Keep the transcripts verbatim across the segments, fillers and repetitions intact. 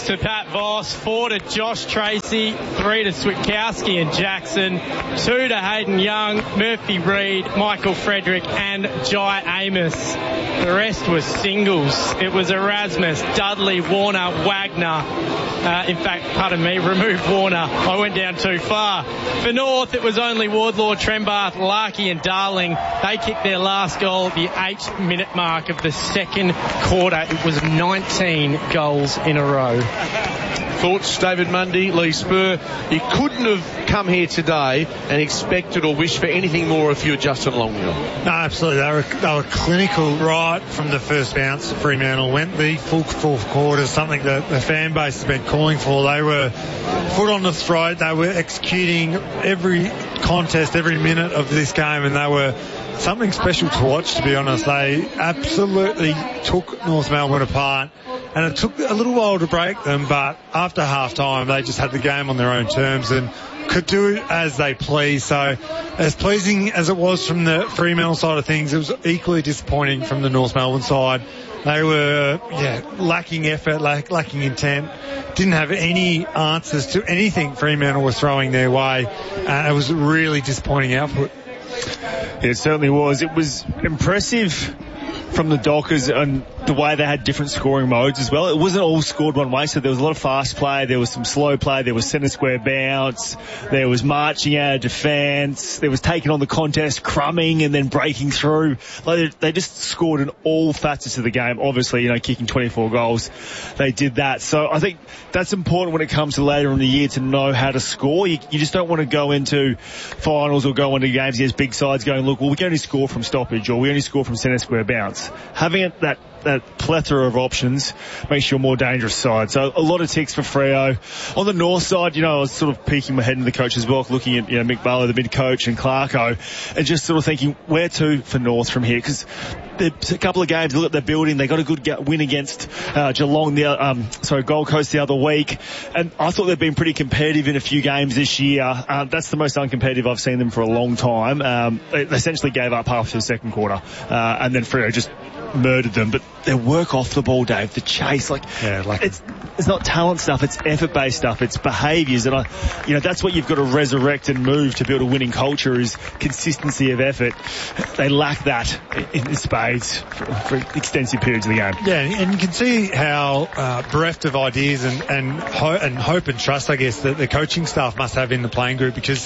goals to Pat Voss, four to Josh Tracy, three to Switkowski and Jackson, two to Hayden Young, Murphy Reid, Michael Frederick and Jai Amos. The rest was singles. It was Erasmus, Dudley, Warner, Wagner. Uh, in fact, pardon me, remove Warner. I went down too far. For North, it was only Wardlaw, Trembath, Larkey and Darling. They kicked their last goal at the eight-minute mark of the second quarter. It was nineteen goals in a row. Thoughts, David Mundy, Lee Spur? You couldn't have come here today and expected or wished for anything more if you were Justin Longmuir. No, absolutely. They were, they were clinical right from the first bounce. Fremantle went the full fourth quarter, something that the fan base has been calling for. They were foot on the throat. They were executing every contest, every minute of this game, and they were something special to watch, to be honest. They absolutely took North Melbourne apart, and it took a little while to break them, but after half-time, they just had the game on their own terms and could do as they please. So as pleasing as it was from the Fremantle side of things, it was equally disappointing from the North Melbourne side. They were, yeah, lacking effort, lack, lacking intent, didn't have any answers to anything Fremantle was throwing their way, and it was a really disappointing output. It certainly was. It was impressive from the Dockers and the way they had different scoring modes as well. It wasn't all scored one way, so there was a lot of fast play, there was some slow play, there was centre square bounce, there was marching out of defence, there was taking on the contest, crumbing and then breaking through. Like they just scored in all facets of the game. Obviously, you know, kicking twenty-four goals, they did that. So I think that's important when it comes to later in the year to know how to score. You, you just don't want to go into finals or go into games against big sides going, look, well, we can only score from stoppage or we only score from centre square bounce. Having it, that that plethora of options makes you a more dangerous side. So a lot of ticks for Freo. On the North side, you know, I was sort of peeking my head into the coach's box, looking at, you know, Mick Barlow, the mid-coach, and Clarko, and just sort of thinking, where to for North from here? Because there's a couple of games, look at their building, they got a good win against uh, Geelong, the um, sorry, Gold Coast the other week, and I thought they've been pretty competitive in a few games this year. Um, that's the most uncompetitive I've seen them for a long time. Um, they essentially gave up half the second quarter, uh, and then Freo just murdered them. But their work off the ball, Dave, the chase, like, yeah, like it's it's not talent stuff, it's effort-based stuff, it's behaviours, and I, you know, that's what you've got to resurrect and move to build a winning culture is consistency of effort. They lack that in spades for, for extensive periods of the game. Yeah, and you can see how uh, bereft of ideas and and, ho- and hope and trust, I guess, that the coaching staff must have in the playing group, because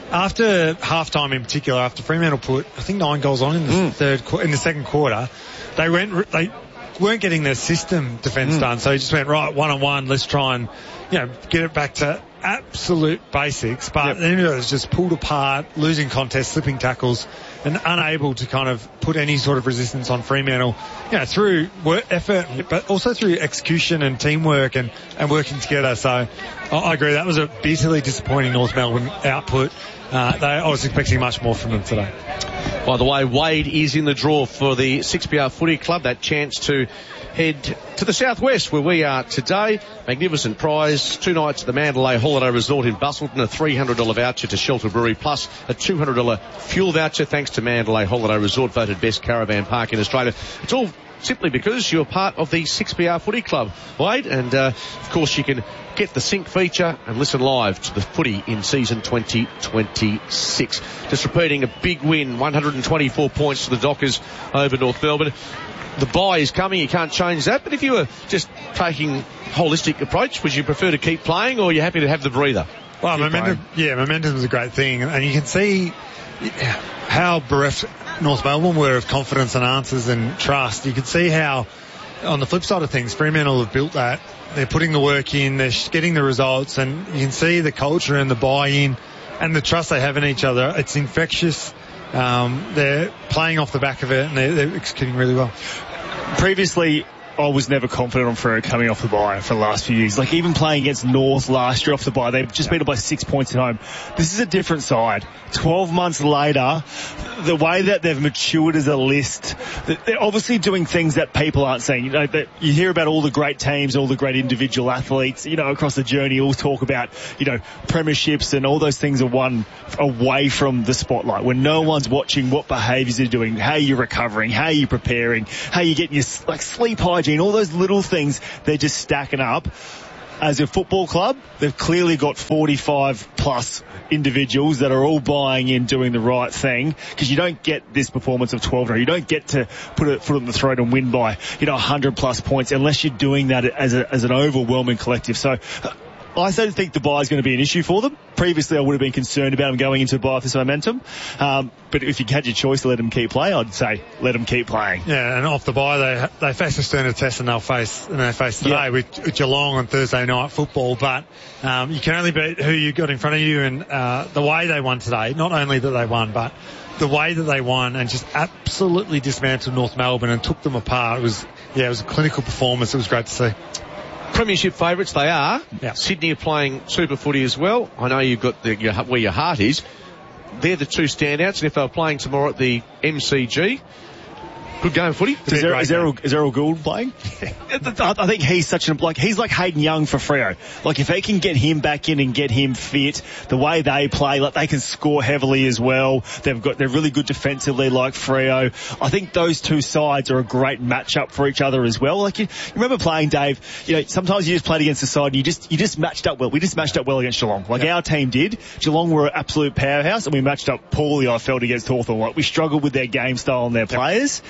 after half-time in particular, after Fremantle put, I think, nine goals on in the mm. third qu- in the second quarter, they went they weren't getting their system defence mm. done, so he just went, right, one-on-one, let's try and, you know, get it back to absolute basics, but yep. then it was just pulled apart, losing contests, slipping tackles, and unable to kind of put any sort of resistance on Fremantle, you know, through work, effort, but also through execution and teamwork and, and working together. So I, I agree, that was a bitterly disappointing North Melbourne output. Uh, they, I was expecting much more from them today. By the way, Wade is in the draw for the six P R Footy Club, that chance to head to the southwest where we are today. Magnificent prize, two nights at the Mandalay Holiday Resort in Busselton, a three hundred dollars voucher to Shelter Brewery, plus a two hundred dollars fuel voucher thanks to Mandalay Holiday Resort, voted best caravan park in Australia. It's all simply because you're part of the six P R Footy Club, Wade, and uh, of course you can get the Sync feature and listen live to the footy in season twenty twenty-six. Just repeating, a big win, one hundred twenty-four points to the Dockers over North Melbourne. The bye is coming, you can't change that, but if you were just taking a holistic approach, would you prefer to keep playing or are you happy to have the breather? Well, keep momentum, playing. yeah, momentum is a great thing, and you can see how bereft North Melbourne were of confidence and answers and trust. You can see how, on the flip side of things, Fremantle have built that. They're putting the work in, they're getting the results, and you can see the culture and the buy-in and the trust they have in each other. It's infectious. Um, they're playing off the back of it, and they're, they're executing really well. Previously, I was never confident on Freo coming off the bye for the last few years. Like, even playing against North last year off the bye, they've just beat it by six points at home. This is a different side. Twelve months later, the way that they've matured as a list, they're obviously doing things that people aren't seeing. You know, that you hear about all the great teams, all the great individual athletes, you know, across the journey, all talk about, you know, premierships and all those things are won away from the spotlight, when no one's watching what behaviours you're doing, how you're recovering, how you're preparing, how you're getting your, like, sleep hygiene, all those little things, they're just stacking up. as a football club, they've clearly got forty-five plus individuals that are all buying in, doing the right thing, because you don't get this performance of twelve. You don't get to put a foot on the throat and win by, you know, one hundred plus points unless you're doing that as a, as an overwhelming collective. So I don't think the bye is going to be an issue for them. Previously, I would have been concerned about them going into a bye with this momentum. Um, but if you had your choice to let them keep playing, I'd say let them keep playing. Yeah, and off the bye, they they face a sterner test, and they'll face and they face today yep. with, with Geelong on Thursday night football. But um, you can only beat who you got in front of you, and uh, the way they won today. Not only that they won, but the way that they won and just absolutely dismantled North Melbourne and took them apart. It was yeah, it was a clinical performance. It was great to see. Premiership favourites they are. Yep. Sydney are playing super footy as well. I know you've got the, your, where your heart is. They're the two standouts, and if they were playing tomorrow at the M C G, good game of footy. Is, there, is, Errol, is Errol Gould playing? I think he's such an, like, he's like Hayden Young for Freo. Like, if they can get him back in and get him fit, the way they play, like, they can score heavily as well. They've got, they're really good defensively like Freo. I think those two sides are a great matchup for each other as well. Like, you, you remember playing, Dave, you know, sometimes you just played against the side and you just, you just matched up well. We just matched up well against Geelong. Like, yeah. Our team did. Geelong were an absolute powerhouse, and we matched up poorly, I felt, against Hawthorn. Like, we struggled with their game style and their players.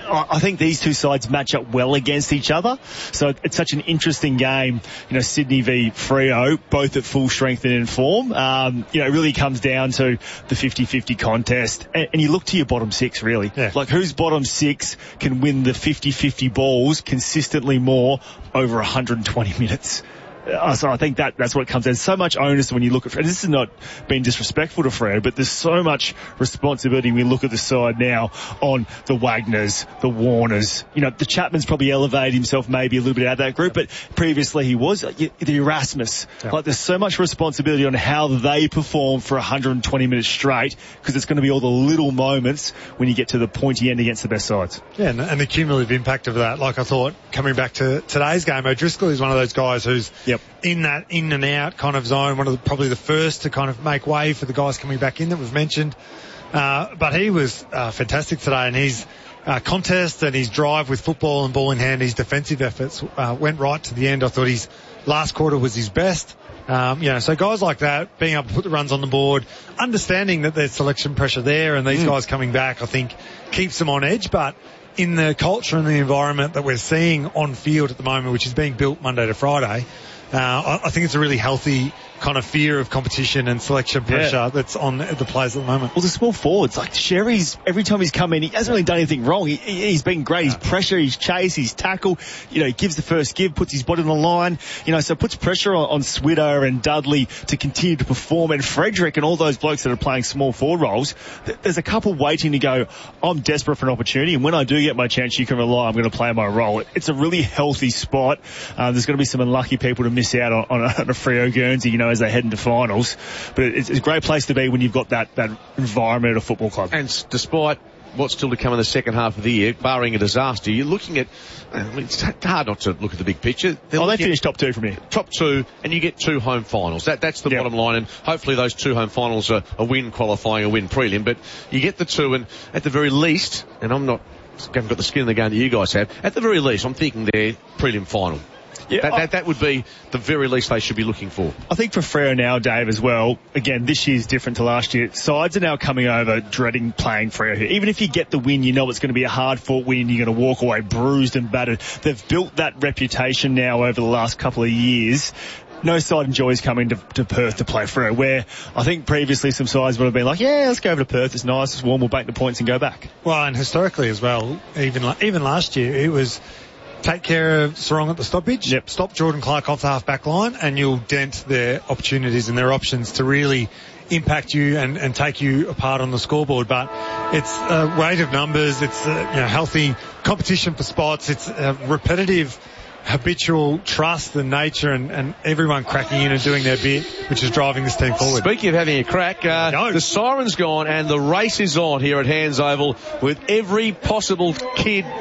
I think these two sides match up well against each other. So it's such an interesting game, you know, Sydney v Freo, both at full strength and in form. Um, you know, it really comes down to the fifty-fifty contest. And, and you look to your bottom six, really. Yeah. Like, whose bottom six can win the fifty-fifty balls consistently more over one hundred twenty minutes? Uh, so I think that that's what comes. There's so much onus when you look at, and this is not being disrespectful to Freo, but there's so much responsibility when we look at the side now on the Wagners, the Warners. You know, the Chapman's probably elevated himself maybe a little bit out of that group, but previously he was the Erasmus. Yeah. Like, there's so much responsibility on how they perform for one hundred twenty minutes straight, because it's going to be all the little moments when you get to the pointy end against the best sides. Yeah, and, and the cumulative impact of that. Like, I thought, coming back to today's game, O'Driscoll is one of those guys who's yep. in that in and out kind of zone, one of the, probably the first to kind of make way for the guys coming back in that we've mentioned. Uh, but he was uh, fantastic today, and his uh, contest and his drive with football and ball in hand, his defensive efforts uh, went right to the end. I thought his last quarter was his best. Um, you know, so guys like that, being able to put the runs on the board, understanding that there's selection pressure there, and these mm. guys coming back, I think, keeps them on edge. But in the culture and the environment that we're seeing on field at the moment, which is being built Monday to Friday, Uh, I, I think it's a really healthy kind of fear of competition and selection pressure yeah. that's on the players at the moment. Well, the small forwards, like Sherry's, every time he's come in, he hasn't really done anything wrong. He, he's been great. His pressure, his chase, his tackle, you know, he gives the first give, puts his body on the line, you know, so puts pressure on, on Switter and Dudley to continue to perform. And Frederick and all those blokes that are playing small forward roles, th- there's a couple waiting to go, I'm desperate for an opportunity, and when I do get my chance, you can rely I'm going to play my role. It, it's a really healthy spot. Um, there's going to be some unlucky people to miss out on, on, a, on a Freo Guernsey, you know, as they head into finals. But it's, it's a great place to be when you've got that, that environment at a football club. And despite what's still to come in the second half of the year, barring a disaster, you're looking at, I mean, it's hard not to look at the big picture. They're oh, they finished top two from here. Top two, and you get two home finals. That, that's the yep. bottom line, and hopefully those two home finals are a win qualifying, a win prelim, but you get the two, and at the very least, and I'm not, haven't got the skin in the game that you guys have, at the very least, I'm thinking they're prelim final. Yeah, that, that, that would be the very least they should be looking for. I think for Freo now, Dave, as well, again, this year's different to last year. Sides are now coming over dreading playing Freo here. Even if you get the win, you know it's going to be a hard-fought win. You're going to walk away bruised and battered. They've built that reputation now over the last couple of years. No side enjoys coming to, to Perth to play Freo, where I think previously some sides would have been like, yeah, let's go over to Perth, it's nice, it's warm, we'll bank the points and go back. Well, and historically as well, even even last year, it was take care of Sarong at the stoppage, yep. stop Jordan Clark off the half-back line, and you'll dent their opportunities and their options to really impact you and, and take you apart on the scoreboard. But it's a weight of numbers, it's a, you know, healthy competition for spots, it's a repetitive, habitual trust and nature, and, and everyone cracking in and doing their bit, which is driving this team forward. Speaking of having a crack, uh, no. the siren's gone and the race is on here at Hands Oval with every possible kid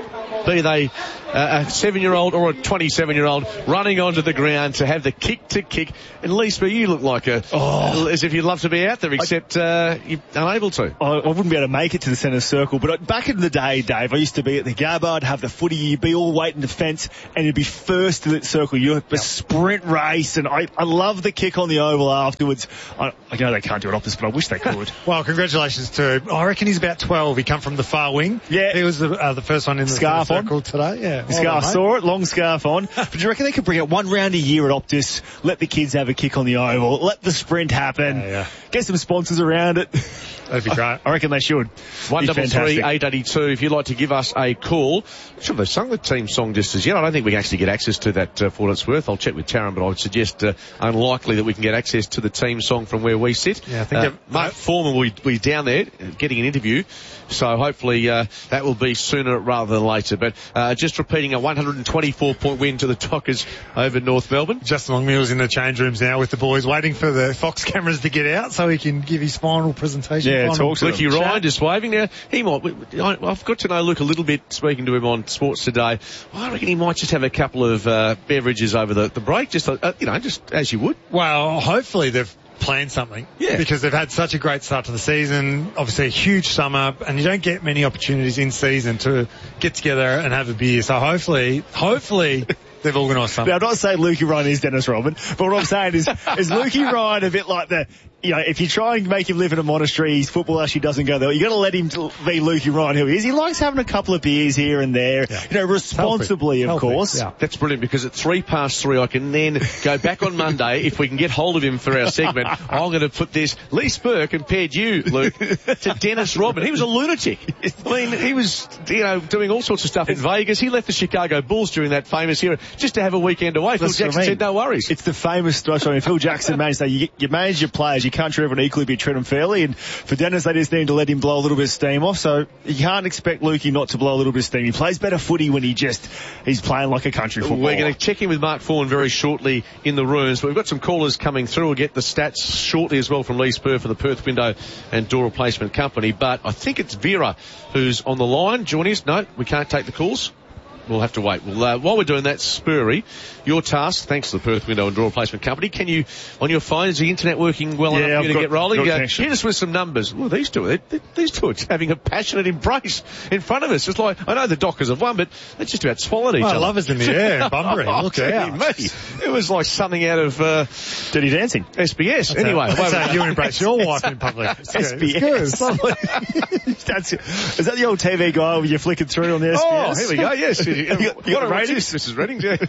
be they uh, a seven-year-old or a twenty-seven-year-old, running onto the ground to have the kick to kick. And Lisa, you look like a oh. as if you'd love to be out there, except uh, you're unable to. I, I wouldn't be able to make it to the centre circle, but back in the day, Dave, I used to be at the Gabba, I'd have the footy, you'd be all waiting to fence, and you'd be first to that circle. You'd have a yep. sprint race, and I, I love the kick on the oval afterwards. I, I know they can't do it opposite, but I wish they could. Well, congratulations to him. I reckon he's about twelve. He come from the far wing. Yeah. He was the, uh, the first one in the scarf circle on. today. Yeah. The scarf, right, saw it, long scarf on. But do you reckon they could bring it one round a year at Optus, let the kids have a kick on the oval, let the sprint happen, yeah, yeah. get some sponsors around it? That'd be great. I reckon they should. One double three eight eighty two. If you'd like to give us a call, I'm sure they've sung the team song just as yet. I don't think we can actually get access to that uh, for what it's worth. I'll check with Taryn, but I would suggest uh, unlikely that we can get access to the team song from where we sit. Yeah, I think uh, Mark Foreman will be down there getting an interview, so hopefully uh, that will be sooner rather than later. But uh, just repeating, a one hundred twenty-four point win to the Dockers over North Melbourne. Justin Longmuir's in the change rooms now with the boys, waiting for the Fox cameras to get out so he can give his final presentation. Yeah, talk to Lukey Ryan just waving now. He might. I've got to know Luke a little bit, speaking to him on Sports Today. I reckon he might just have a couple of uh, beverages over the, the break, just uh, you know, just as you would. Well, hopefully they've planned something. Yeah. Because they've had such a great start to the season. Obviously a huge summer, and you don't get many opportunities in season to get together and have a beer. So hopefully, hopefully. They've organised something. Now, I'm not saying Lukey Ryan is Dennis Rodman, but what I'm saying is, is Lukey Ryan a bit like the, you know, if you try and make him live in a monastery, his football actually doesn't go there. You got to let him be Lukey Ryan who he is. He likes having a couple of beers here and there, yeah. you know, responsibly, of Healthy. course. Yeah. That's brilliant, because at three past three, I can then go back on Monday. If we can get hold of him for our segment, I'm going to put this. Lee Spur compared you, Luke, to Dennis Rodman. He was a lunatic. I mean, he was, you know, doing all sorts of stuff in Vegas. He left the Chicago Bulls during that famous era just to have a weekend away. Phil Jackson I mean. said, no worries. It's the famous story. I mean, Phil Jackson managed that you, you manage your players, you can't treat everyone equally, but you treat them fairly. And for Dennis, they just need to let him blow a little bit of steam off. So you can't expect Lukey not to blow a little bit of steam. He plays better footy when he just, he's playing like a country footballer. We're going to check in with Mark Fawn very shortly in the rooms, but we've got some callers coming through. We'll get the stats shortly as well from Lee Spur for the Perth Window and Door Replacement Company. But I think it's Vera who's on the line joining us. No, we can't take the calls. We'll have to wait. Well, uh, while we're doing that, Spurry, your task, thanks to the Perth Window and Door Replacement Company, can you, on your phone, is the internet working well yeah, enough for you to got, get rolling? Uh, hit us with some numbers. Well, these two, they, they, these two are having a passionate embrace in front of us. It's like, I know the Dockers have won, but they just about swallowed each oh, other. Lovers in the air, Bunbury. oh, Look out. Me. It was like something out of uh, Dirty Dancing. S B S. That's anyway. That's how you embrace your wife in public. It's S B S. That's, is that the old T V guy where you're flicking through on the S B S? Oh, here we go, yes. you got, you got the ratings? This is Reading, yeah.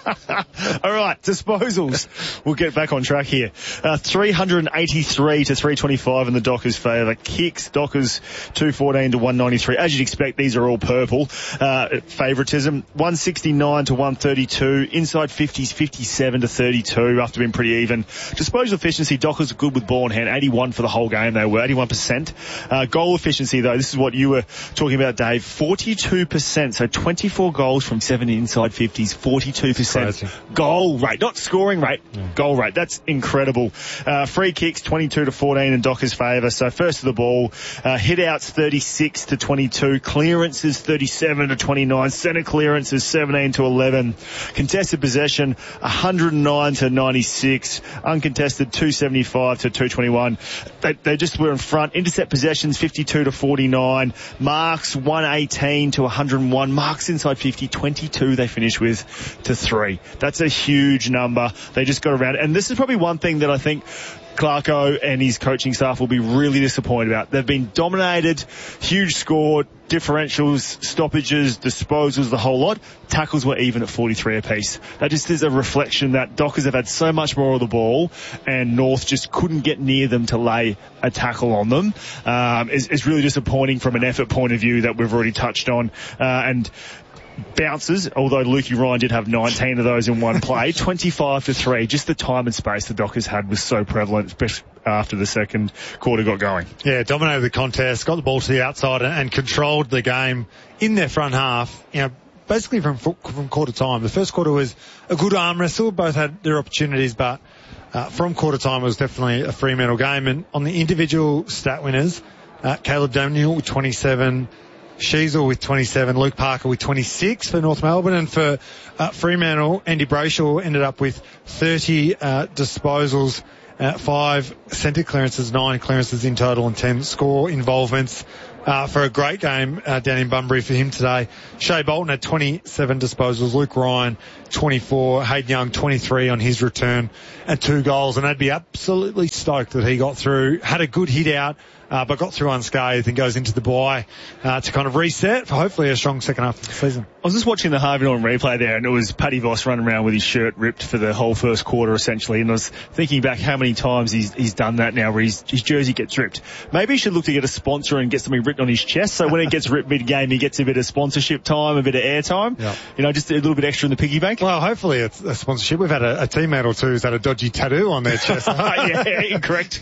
All right, disposals. We'll get back on track here. Uh, three eighty-three to three twenty-five in the Dockers' favour. Kicks, Dockers two fourteen to one ninety-three. As you'd expect, these are all purple. Uh, favouritism, one sixty-nine to one thirty-two. Inside fifties, fifty-seven to thirty-two after being pretty even. Disposal efficiency, Dockers are good with ball in hand. eighty-one for the whole game, they were. eighty-one percent. Uh, goal efficiency, though, this is what you were talking about, Dave. forty-two percent. So twenty-four goals from seven inside fifties. forty-two percent. Goal rate, not scoring rate. Yeah. Goal rate. That's incredible. Uh, free kicks, twenty-two to fourteen in Dockers' favour. So first to the ball. Uh, hit outs, thirty-six to twenty-two. Clearances, thirty-seven to twenty-nine. Centre clearances, seventeen to eleven. Contested possession, one hundred nine to ninety-six. Uncontested, two seventy-five to two twenty-one. They, they just were in front. Intercept possessions, fifty-two to forty-nine. Marks, one eighteen to one hundred one. Marks inside fifty, twenty-two they finished with to three. That's a huge number. They just got around. And this is probably one thing that I think Clarko and his coaching staff will be really disappointed about. They've been dominated, huge score, differentials, stoppages, disposals, the whole lot. Tackles were even at forty-three apiece. That just is a reflection that Dockers have had so much more of the ball and North just couldn't get near them to lay a tackle on them. Um, it's, it's really disappointing from an effort point of view that we've already touched on. Uh, and bounces, although Lukey Ryan did have nineteen of those in one play, twenty-five to three. Just the time and space the Dockers had was so prevalent, especially after the second quarter got going. Yeah, dominated the contest, got the ball to the outside and, and controlled the game in their front half, you know, basically from from quarter time. The first quarter was a good arm wrestle, both had their opportunities, but uh, from quarter time it was definitely a Fremantle game. And on the individual stat winners, uh, Caleb Daniel with twenty-seven, Sheasel with twenty-seven, Luke Parker with twenty-six for North Melbourne, and for uh, Fremantle, Andy Brayshaw ended up with thirty uh, disposals, uh, five centre clearances, nine clearances in total, and ten score involvements. Uh, for a great game uh, down in Bunbury for him today. Shea Bolton had twenty-seven disposals, Luke Ryan twenty-four, Hayden Young twenty-three on his return, and two goals, and they'd be absolutely stoked that he got through. Had a good hit out, uh, but got through unscathed and goes into the bye uh, to kind of reset for hopefully a strong second half of the season. I was just watching the Harvey Norman replay there, and it was Paddy Voss running around with his shirt ripped for the whole first quarter, essentially. And I was thinking back how many times he's he's done that now, where his, his jersey gets ripped. Maybe he should look to get a sponsor and get something written on his chest, so when it gets ripped mid-game, he gets a bit of sponsorship time, a bit of airtime. Yep. You know, just a little bit extra in the piggy bank. Well, hopefully it's a sponsorship. We've had a, a teammate or two who's had a dodgy tattoo on their chest. Yeah, incorrect.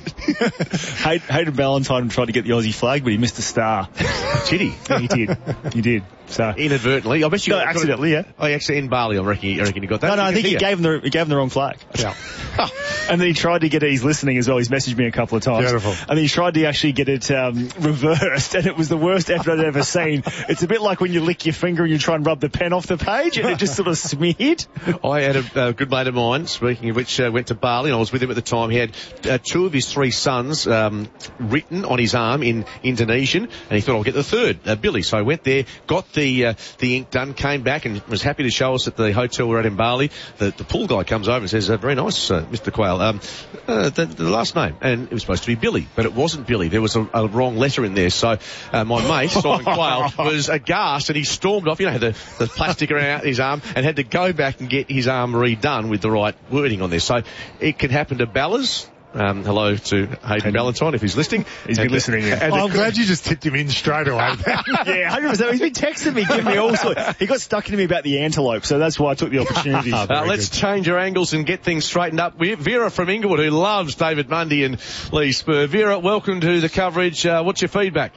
Hayden Ballantyne tried to get the Aussie flag, but he missed a star. Did he? Yeah, he did. He did. So inadvertently. I bet you no, got accidentally, got it. yeah. Oh, actually in Bali, I reckon, I reckon you got that. No, no, I think he gave him the he gave him the wrong flag. Yeah. And then he tried to get it, he's listening as well, he's messaged me a couple of times. Beautiful. And then he tried to actually get it um, reversed, and it was the worst effort I'd ever seen. It's a bit like when you lick your finger and you try and rub the pen off the page, and it just sort of smeared. I had a uh, good mate of mine, speaking of which, uh, went to Bali, and I was with him at the time. He had uh, two of his three sons um, written on his arm in Indonesian, and he thought, I'll get the third, uh, Billy. So I went there, got the uh, the ink done, came back, and was happy to show us at the hotel we're at in Bali. The, the pool guy comes over and says, uh, very nice, uh, Mister Quayle, um, uh, the, the last name. And it was supposed to be Billy, but it wasn't Billy. There was a, a wrong letter in there. So uh, my mate, Simon Quayle, was aghast, and he stormed off, you know, had the, the plastic around his arm, and had to go back and get his arm redone with the right wording on there. So it could happen to Ballas. Um, hello to Hayden Ballantyne if he's listening. He's been and, listening. Yeah. And I'm glad you just tipped him in straight away. Yeah, one hundred percent. He's been texting me, giving me all sorts. He got stuck into me about the antelope, so that's why I took the opportunity. uh, let's good. change our angles and get things straightened up. We Vera from Inglewood, who loves David Mundy and Lee Spur. Vera, welcome to the coverage. Uh, what's your feedback?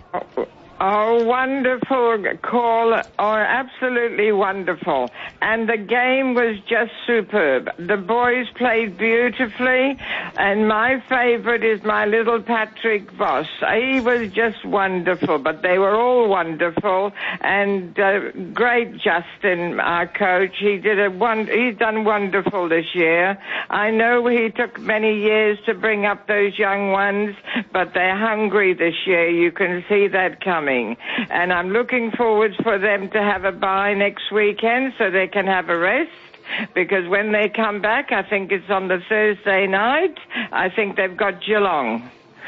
Oh, wonderful call. Oh, absolutely wonderful. And the game was just superb. The boys played beautifully, and my favourite is my little Patrick Voss. He was just wonderful, but they were all wonderful. And uh, great Justin, our coach. He did a one. He's done wonderful this year. I know he took many years to bring up those young ones, but they're hungry this year. You can see that coming. And I'm looking forward for them to have a bye next weekend so they can have a rest, because when they come back, I think it's on the Thursday night, I think they've got Geelong.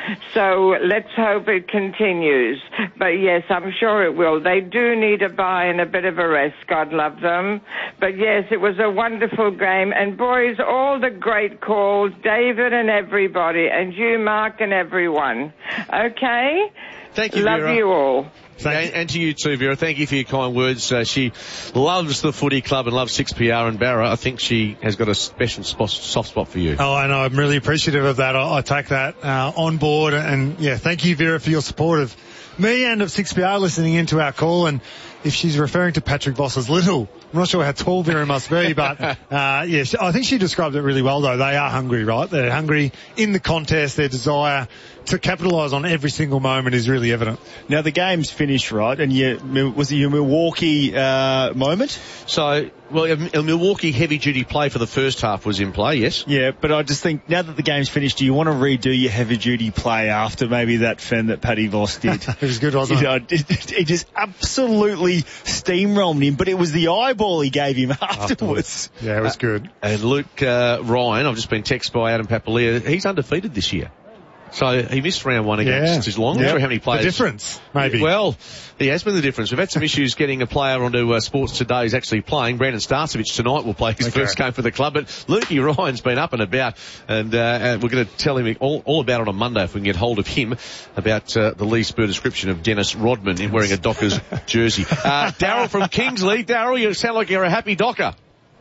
So let's hope it continues. But yes, I'm sure it will. They do need a bye and a bit of a rest, God love them. But yes, it was a wonderful game. And boys, all the great calls, David and everybody, and you, Mark, and everyone. Okay? Thank you, Love Vera. you all. And, and to you too, Vera. Thank you for your kind words. Uh, she loves the footy club and loves six P R, and Barra, I think she has got a special spot, soft spot for you. Oh, I know. I'm really appreciative of that. I, I take that uh, on board. And, yeah, thank you, Vera, for your support of me and of six P R listening into our call. And if she's referring to Patrick Voss as little, I'm not sure how tall Vera must be, but, uh, yes, I think she described it really well, though. They are hungry, right? They're hungry in the contest. Their desire to capitalise on every single moment is really evident. Now, the game's finished, right? And you, was it your Milwaukee uh, moment? So, well, a Milwaukee heavy-duty play for the first half was in play, yes. Yeah, but I just think now that the game's finished, do you want to redo your heavy-duty play after maybe that fen that Paddy Voss did? It was good, wasn't it? It, it, it just absolutely steamrolled him, but it was the eyeball he gave him afterwards. afterwards. Yeah, it was good. Uh, and Luke uh, Ryan, I've just been texted by Adam Papalia, he's undefeated this year. So he missed round one against yeah. Geelong. I'm not sure how many players. The difference, maybe. Well, he has been the difference. We've had some issues getting a player onto uh, Sports Today who's actually playing. Brandon Starcevich tonight will play his okay. first game for the club. But Lukey Ryan's been up and about, and, uh, and we're going to tell him all, all about it on Monday if we can get hold of him about uh, the Lee Spur description of Dennis Rodman in wearing a Dockers jersey. Uh, Daryl from Kingsley. Daryl, you sound like you're a happy Docker.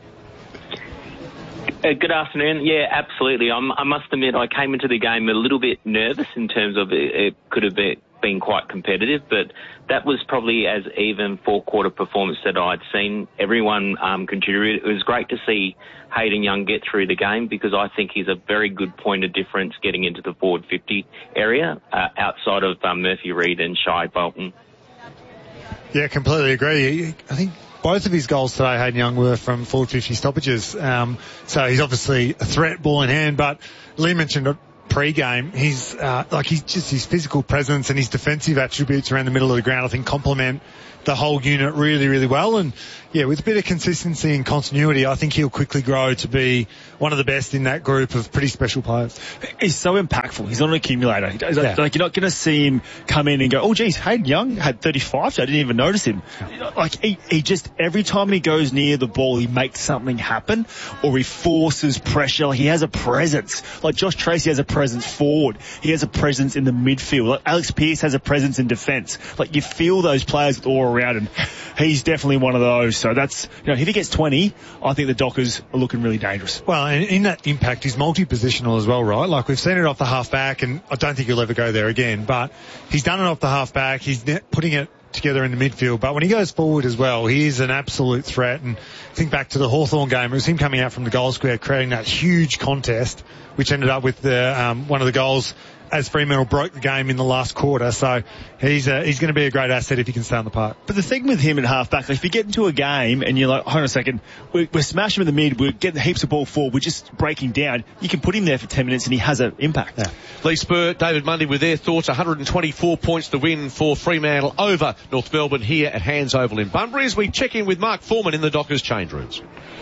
Uh, good afternoon. Yeah, absolutely. I'm, I must admit, I came into the game a little bit nervous in terms of it, it could have been, been quite competitive, but that was probably as even four-quarter performance that I'd seen. Everyone um, contributed. It was great to see Hayden Young get through the game because I think he's a very good point of difference getting into the forward fifty area uh, outside of um, Murphy Reid and Shai Bolton. Yeah, completely agree. I think both of his goals today, Hayden Young, were from forward fifty stoppages. Um, so he's obviously a threat, ball in hand. But Lee mentioned it pre-game. He's uh, like he's just his physical presence and his defensive attributes around the middle of the ground, I think, complement the whole unit really, really well. And yeah, with a bit of consistency and continuity, I think he'll quickly grow to be one of the best in that group of pretty special players. He's so impactful. He's not an accumulator. He does, Yeah. Like, you're not going to see him come in and go, oh, geez, Hayden Young had thirty-five, so I didn't even notice him. Like, he, he just, every time he goes near the ball, he makes something happen, or he forces pressure. Like, he has a presence. Like, Josh Tracy has a presence forward. He has a presence in the midfield. Like, Alex Pearce has a presence in defence. Like, you feel those players all around him. He's definitely one of those. So that's, you know, if he gets twenty, I think the Dockers are looking really dangerous. Well, and in that impact, he's multi-positional as well, right? Like, we've seen it off the half-back, and I don't think he'll ever go there again, but he's done it off the half-back. He's ne- putting it together in the midfield, but when he goes forward as well, he is an absolute threat. And think back to the Hawthorn game, it was him coming out from the goal square, creating that huge contest, which ended up with the, um, one of the goals as Fremantle broke the game in the last quarter. So he's uh, he's going to be a great asset if he can stay on the park. But the thing with him at half-back, like, if you get into a game and you're like, hold on a second, we're, we're smashing him in the mid, we're getting heaps of ball forward, we're just breaking down, you can put him there for ten minutes and he has an impact. Yeah. Lee Spur, David Mundy with their thoughts. one hundred twenty-four points to win for Fremantle over North Melbourne here at Hands Oval in Bunbury, as we check in with Mark Foreman in the Dockers change rooms.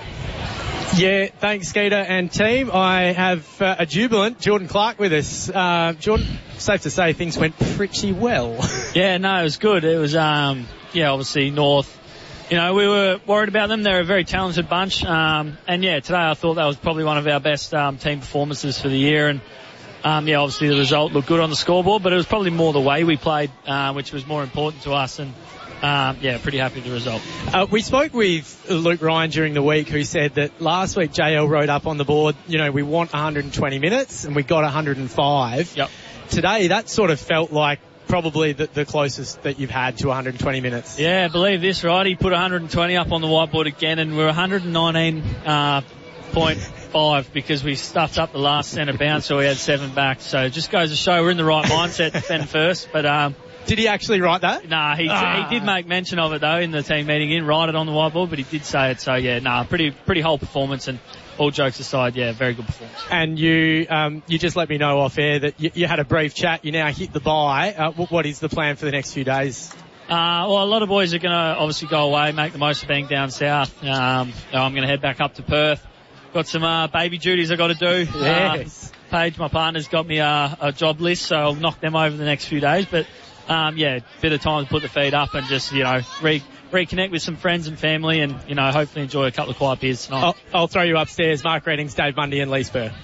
Yeah, thanks, Skeeter and team. I have uh, a jubilant Jordan Clark with us. Uh, Jordan, safe to say things went pretty well. Yeah, no, it was good. It was, um, yeah, obviously North. You know, we were worried about them. They're a very talented bunch. Um, and yeah, today I thought that was probably one of our best um, team performances for the year. And um, yeah, obviously the result looked good on the scoreboard, but it was probably more the way we played, uh, which was more important to us. And Um, yeah, pretty happy with the result. Uh, we spoke with Luke Ryan during the week, who said that last week J L wrote up on the board, you know, we want one hundred twenty minutes, and we got one hundred five. Yep. Today, that sort of felt like probably the, the closest that you've had to one hundred twenty minutes. Yeah, believe this, right? He put one hundred twenty up on the whiteboard again, and we're one hundred nineteen point five uh, because we stuffed up the last centre bounce, so we had seven back. So it just goes to show we're in the right mindset, defend first, but um, did he actually write that? Nah, he, ah. he did make mention of it though in the team meeting. He didn't write it on the whiteboard, but he did say it. So yeah, nah, pretty pretty whole performance, and all jokes aside, yeah, very good performance. And you um, you just let me know off air that you, you had a brief chat. You now hit the bye. Uh, what is the plan for the next few days? Uh, well, a lot of boys are going to obviously go away, make the most of being down south. Um, so I'm going to head back up to Perth. Got some uh, baby duties I got to do. Yes. Uh, Paige, my partner's got me a, a job list, so I'll knock them over the next few days. But Um, yeah, bit of time to put the feet up and just, you know, re- reconnect with some friends and family and, you know, hopefully enjoy a couple of quiet beers tonight. I'll, I'll throw you upstairs. Mark Readings, Dave Mundy and Lee Spur.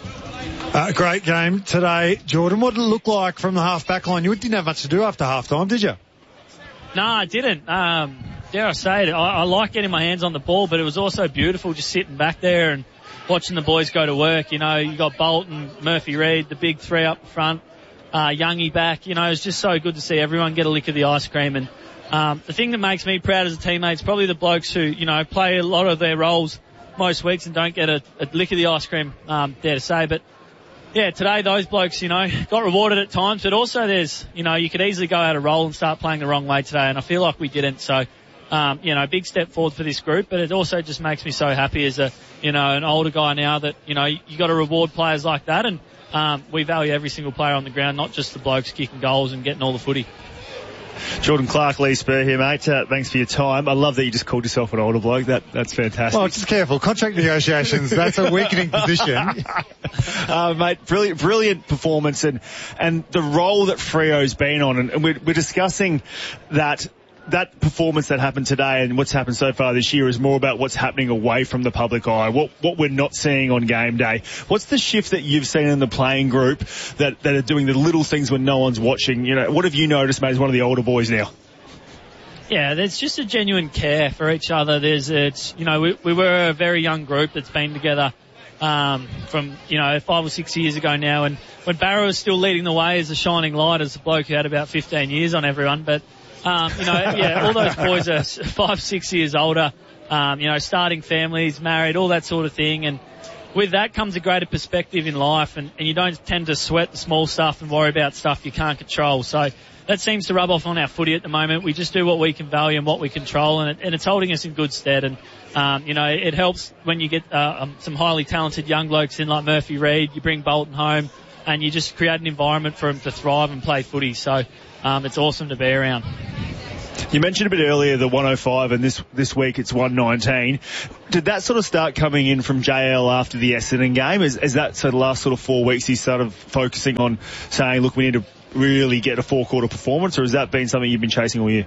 Uh, great game today, Jordan. What did it look like from the half-back line? You didn't have much to do after half-time, did you? No, I didn't. Um, dare I say it, I, I like getting my hands on the ball, but it was also beautiful just sitting back there and watching the boys go to work. You know, you got Bolton, Murphy Reid, the big three up front. Uh, Youngie back, you know, it's just so good to see everyone get a lick of the ice cream. And um, the thing that makes me proud as a teammate is probably the blokes who, you know, play a lot of their roles most weeks and don't get a, a lick of the ice cream, um, dare to say. But yeah, today those blokes, you know, got rewarded at times, but also there's, you know, you could easily go out of role and start playing the wrong way today, and I feel like we didn't. So, um, you know, big step forward for this group, but it also just makes me so happy as a, you know, an older guy now that, you know, you, you got to reward players like that. And Um, we value every single player on the ground, not just the blokes kicking goals and getting all the footy. Jordan Clark, Lee Spur here, mate. Uh, thanks for your time. I love that you just called yourself an older bloke. That That's fantastic. Well, just careful. Contract negotiations, that's a weakening position. uh, mate, brilliant, brilliant performance and, and the role that Freo's been on. And, and we're, we're discussing that that performance that happened today and what's happened so far this year is more about what's happening away from the public eye, what what we're not seeing on game day. What's the shift that you've seen in the playing group that, that are doing the little things when no one's watching? You know, what have you noticed, mate, as one of the older boys now? Yeah, there's just a genuine care for each other. There's, it's, you know, we, we were a very young group that's been together um, from, you know, five or six years ago now. And when Barrow was still leading the way as a shining light, as a bloke who had about fifteen years on everyone, but Um, you know, yeah, all those boys are five, six years older, um, you know, starting families, married, all that sort of thing. And with that comes a greater perspective in life, and, and you don't tend to sweat the small stuff and worry about stuff you can't control. So that seems to rub off on our footy at the moment. We just do what we can value and what we control, and, it, and it's holding us in good stead. And, um, you know, it helps when you get uh, um, some highly talented young blokes in like Murphy Reid. You bring Bolton home, and you just create an environment for him to thrive and play footy. So um, it's awesome to be around. You mentioned a bit earlier the one oh five, and this this week it's one nineteen. Did that sort of start coming in from J L after the Essendon game? Is, is that so the last sort of four weeks he started focusing on saying, look, we need to really get a four-quarter performance, or has that been something you've been chasing all year?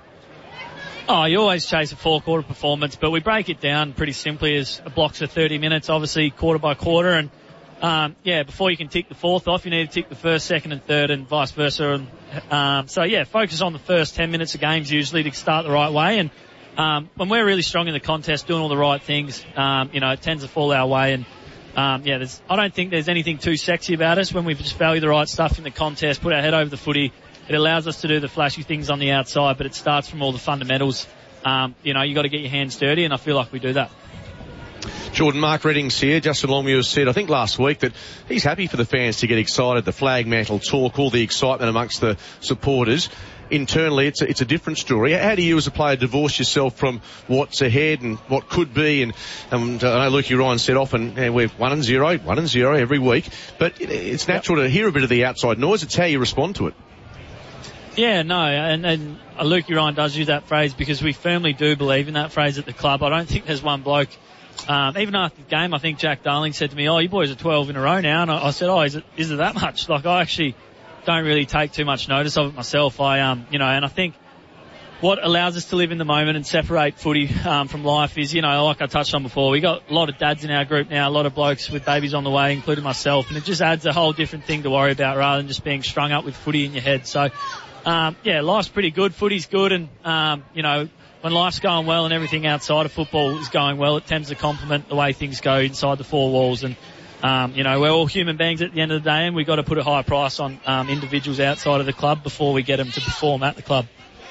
Oh, you always chase a four-quarter performance, but we break it down pretty simply as blocks of thirty minutes, obviously quarter by quarter, and Um, yeah, before you can tick the fourth off, you need to tick the first, second and third and vice versa. And, um, so yeah, focus on the first ten minutes of games usually to start the right way. And, um, when we're really strong in the contest, doing all the right things, um, you know, it tends to fall our way. And, um, yeah, there's, I don't think there's anything too sexy about us when we just value the right stuff in the contest, put our head over the footy. It allows us to do the flashy things on the outside, but it starts from all the fundamentals. Um, you know, you got to get your hands dirty, and I feel like we do that. Jordan, Mark Redding's here. Justin Longmuir has said, I think last week, that he's happy for the fans to get excited, the flag mantle talk, all the excitement amongst the supporters. Internally, it's a, it's a different story. How do you as a player divorce yourself from what's ahead and what could be? And, and uh, I know Lukey Ryan said often, yeah, we're one and zero, one and zero every week, but it, it's natural yep. to hear a bit of the outside noise. It's how you respond to it. Yeah, no, and, and uh, Lukey Ryan does use that phrase because we firmly do believe in that phrase at the club. I don't think there's one bloke. Um, even after the game, I think Jack Darling said to me, oh, you boys are twelve in a row now. And I, I said, oh, is it, is it that much? Like, I actually don't really take too much notice of it myself. I, um, you know, and I think what allows us to live in the moment and separate footy, um, from life is, you know, like I touched on before, we got a lot of dads in our group now, a lot of blokes with babies on the way, including myself. And it just adds a whole different thing to worry about rather than just being strung up with footy in your head. So, um, yeah, life's pretty good. Footy's good. And, um, you know, when life's going well and everything outside of football is going well, it tends to complement the way things go inside the four walls. And, um, you know, we're all human beings at the end of the day, and we've got to put a high price on um, individuals outside of the club before we get them to perform at the club.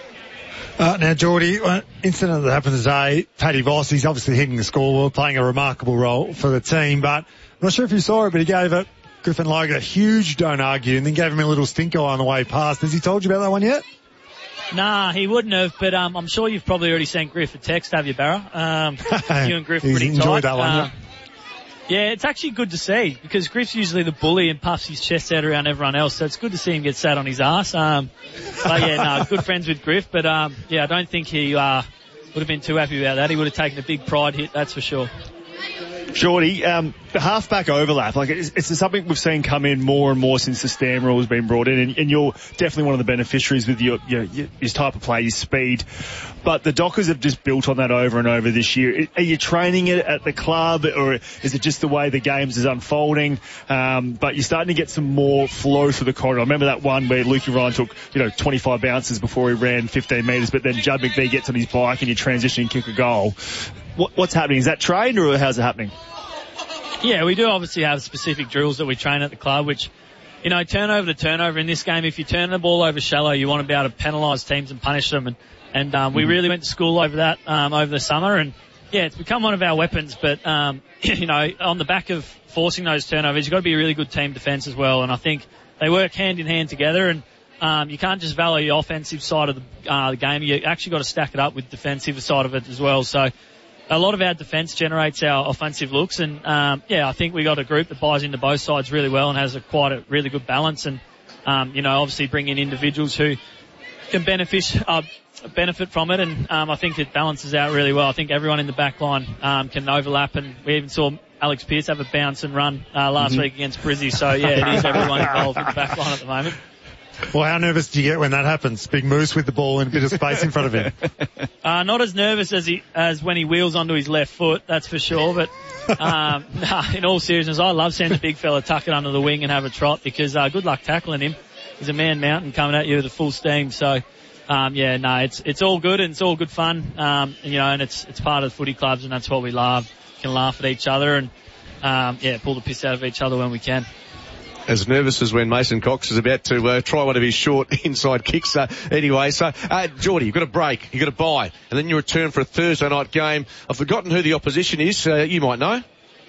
Uh, now, Geordie, uh, incident that happened today, Paddy Voss, he's obviously hitting the scoreboard, playing a remarkable role for the team, but I'm not sure if you saw it, but he gave it Griffin Logan a huge don't argue and then gave him a little stink eye on the way past. Has he told you about that one yet? Nah, he wouldn't have, but um, I'm sure you've probably already sent Griff a text, have you, Barra? Um, you and Griff He's pretty enjoyed tight. that one, um, yeah. yeah, it's actually good to see because Griff's usually the bully and puffs his chest out around everyone else, so it's good to see him get sat on his ass. Um, but yeah, no, good friends with Griff, but um, yeah, I don't think he uh, would have been too happy about that. He would have taken a big pride hit, that's for sure. Geordie, um, the half-back overlap, like it's, it's something we've seen come in more and more since the Stam rule has been brought in, and, and you're definitely one of the beneficiaries with your, your, your, your type of play, your speed. But the Dockers have just built on that over and over this year. Are you training it at the club, or is it just the way the games is unfolding? Um, but you're starting to get some more flow through the corridor. I remember that one where Lukey Ryan took, you know, twenty-five bounces before he ran fifteen metres, but then Judd McVie gets on his bike and you transition and kick a goal. What, what's happening? Is that trained, or how's it happening? Yeah, we do obviously have specific drills that we train at the club, which, you know, turnover to turnover in this game, if you turn the ball over shallow, you want to be able to penalise teams and punish them. And, and um, we really went to school over that um, over the summer. And, yeah, it's become one of our weapons. But, um, you know, on the back of forcing those turnovers, you've got to be a really good team defence as well. And I think they work hand in hand together. And um, you can't just value the offensive side of the, uh, the game. You actually got to stack it up with the defensive side of it as well. So a lot of our defence generates our offensive looks, and um, yeah, I think we got a group that buys into both sides really well and has a quite a really good balance. And um, you know, obviously bring in individuals who can benefit uh, benefit from it, and um, I think it balances out really well. I think everyone in the back line um, can overlap, and we even saw Alex Pearce have a bounce and run uh, last mm-hmm. week against Brizzy. So yeah, it is everyone involved in the back line at the moment. Well, how nervous do you get when that happens? Big Moose with the ball and a bit of space in front of him. Uh, not as nervous as he as when he wheels onto his left foot, that's for sure. But um, nah, in all seriousness, I love seeing the big fella tuck it under the wing and have a trot because uh, good luck tackling him. He's a man mountain coming at you with a full steam. So um, yeah, no, it's it's all good and it's all good fun. Um, you know, and it's it's part of the footy clubs, and that's what we love. Can laugh at each other and um, yeah, pull the piss out of each other when we can. As nervous as when Mason Cox is about to uh, try one of his short inside kicks. Uh, anyway, so, uh, Geordie, you've got a break, you've got a bye, and then you return for a Thursday night game. I've forgotten who the opposition is. Uh, you might know.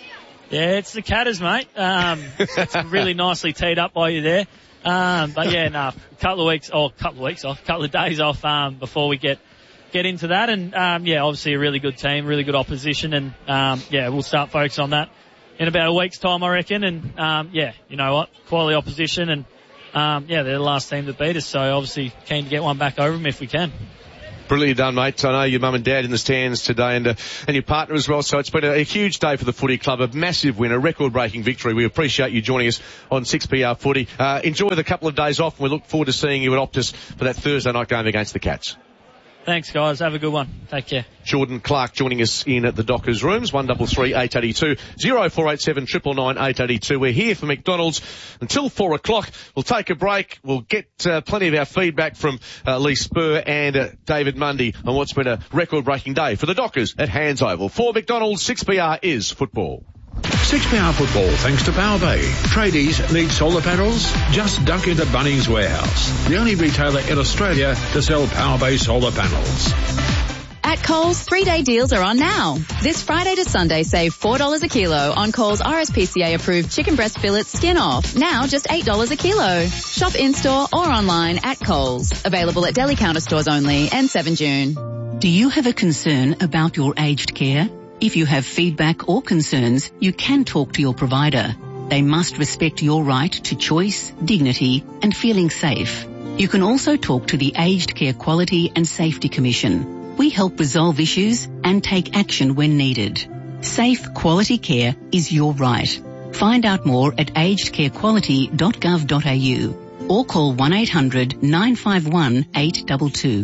Yeah, it's the Catters, mate. Um, it's really nicely teed up by you there. Um, but yeah, no, a couple of weeks, or a couple of weeks off, a couple of days off, um, before we get, get into that. And, um, yeah, obviously a really good team, really good opposition. And, um, yeah, we'll start focusing on that in about a week's time, I reckon. And, um, yeah, you know what? Quality opposition. And, um, yeah, they're the last team that beat us. So obviously keen to get one back over them if we can. Brilliantly done, mate. I know your mum and dad in the stands today, and uh, and your partner as well. So it's been a, a huge day for the footy club, a massive win, a record-breaking victory. We appreciate you joining us on six P R Footy. Uh, enjoy the couple of days off, and we look forward to seeing you at Optus for that Thursday night game against the Cats. Thanks, guys. Have a good one. Take care. Jordan Clark joining us in at the Dockers rooms, one double three eight eighty two zero four eight seven triple nine eight eighty two. We're here for McDonald's until four o'clock. We'll take a break. We'll get uh, plenty of our feedback from uh, Lee Spur and uh, David Mundy on what's been a record-breaking day for the Dockers at Hands Oval. For McDonald's, six P R is football. six P R Football thanks to Power Bay. Tradies need solar panels? Just duck into Bunnings Warehouse, the only retailer in Australia to sell Power Bay solar panels. At Coles, three-day deals are on now. This Friday to Sunday, save four dollars a kilo on Coles R S P C A-approved chicken breast fillets skin off. Now just eight dollars a kilo. Shop in-store or online at Coles. Available at deli counter stores only and seven June. Do you have a concern about your aged care? If you have feedback or concerns, you can talk to your provider. They must respect your right to choice, dignity, and feeling safe. You can also talk to the Aged Care Quality and Safety Commission. We help resolve issues and take action when needed. Safe, quality care is your right. Find out more at aged care quality dot gov dot a u or call one eight hundred nine five one eight two two.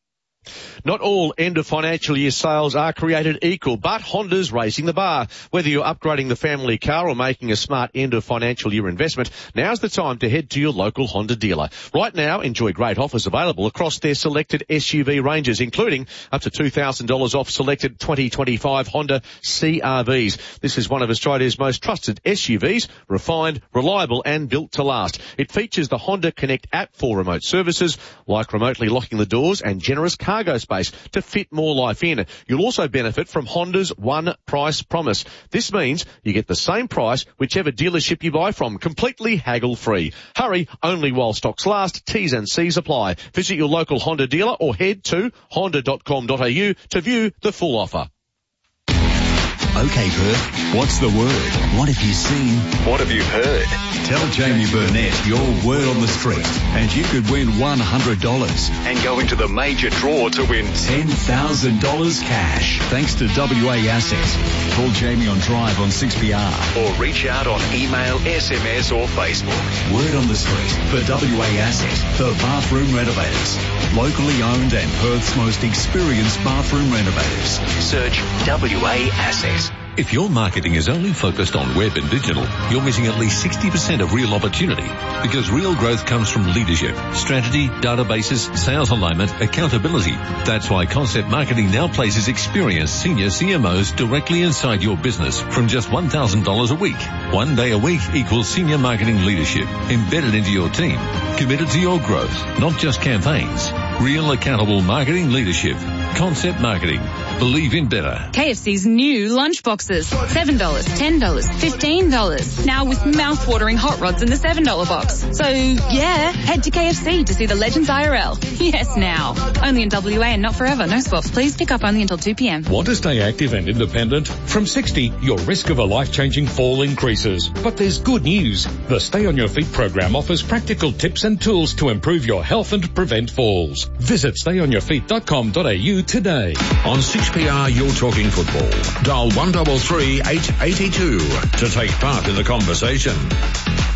Not all end of financial year sales are created equal, but Honda's raising the bar. Whether you're upgrading the family car or making a smart end of financial year investment, now's the time to head to your local Honda dealer. Right now, enjoy great offers available across their selected S U V ranges, including up to two thousand dollars off selected twenty twenty-five Honda C R Vs. This is one of Australia's most trusted S U Vs, refined, reliable and built to last. It features the Honda Connect app for remote services, like remotely locking the doors and generous cargo space to fit more life in. You'll also benefit from Honda's one price promise. This means you get the same price whichever dealership you buy from, completely haggle free. Hurry, only while stocks last. T's and C's apply. Visit your local Honda dealer or head to honda dot com dot a u to view the full offer. Okay, Perth, what's the word? What have you seen? What have you heard? Tell Jamie Burnett your word on the street and you could win one hundred dollars and go into the major draw to win ten thousand dollars cash. Thanks to W A Asset. Call Jamie on Drive on six P R or reach out on email, S M S or Facebook. Word on the street for W A Asset, the bathroom renovators. Locally owned and Perth's most experienced bathroom renovators. Search W A Asset. If your marketing is only focused on web and digital, you're missing at least sixty percent of real opportunity, because real growth comes from leadership, strategy, databases, sales alignment, accountability. That's why Concept Marketing now places experienced senior C M Os directly inside your business from just one thousand dollars a week. One day a week equals senior marketing leadership embedded into your team, committed to your growth, not just campaigns. Real accountable marketing leadership. Concept Marketing. Believe in better. K F C's new lunch boxes. seven dollars, ten dollars, fifteen dollars. Now with mouth-watering hot rods in the seven dollar box. So, yeah, head to K F C to see the Legends I R L. Yes, now. Only in W A and not forever. No swaps. Please pick up only until two p.m. Want to stay active and independent? From sixty, your risk of a life-changing fall increases. But there's good news. The Stay on Your Feet program offers practical tips and tools to improve your health and prevent falls. Visit stay on your feet dot com dot a u today. On six P R, you're talking football. Dial one double three eight eighty two to take part in the conversation.